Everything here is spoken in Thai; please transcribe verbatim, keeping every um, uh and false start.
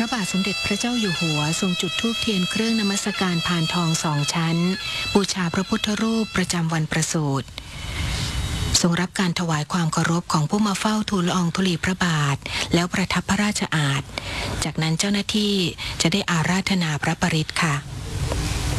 ระบาทสมเด็จพระเจ้าอยู่หัวทรงจุดธูปเทียนเครื่องนมัสการพานทองสองชั้นบูชาพระพุทธรูปประจำวันประสูติทรงรับการถวายความเคารพของผู้มาเฝ้าทูลละอองธุลีพระบาทแล้วประทับพระราชอาสน์จากนั้นเจ้าหน้าที่จะได้อาราธนาพระปริตรค่ะ